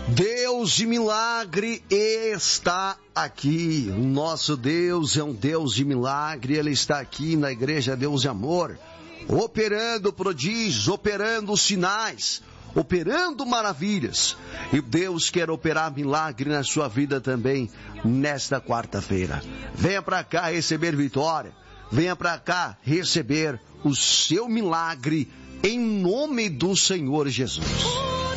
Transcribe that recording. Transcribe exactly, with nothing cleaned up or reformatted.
Deus de milagre está aqui. O nosso Deus é um Deus de milagre. Ele está aqui na Igreja Deus de Amor, operando prodígios, operando sinais, operando maravilhas. E Deus quer operar milagre na sua vida também nesta quarta-feira. Venha para cá receber vitória. Venha para cá receber o seu milagre em nome do Senhor Jesus.